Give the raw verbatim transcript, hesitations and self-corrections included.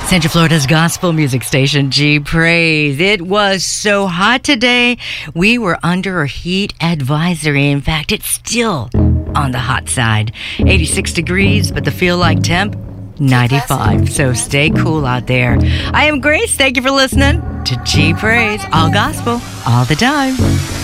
Central Florida's gospel music station, G Praise. It was so hot today. We were under a heat advisory. In fact, it's still on the hot side. eighty-six degrees, but the feel like temp, ninety-five. So stay cool out there. I am Grace. Thank you for listening to G Praise. All gospel, all the time.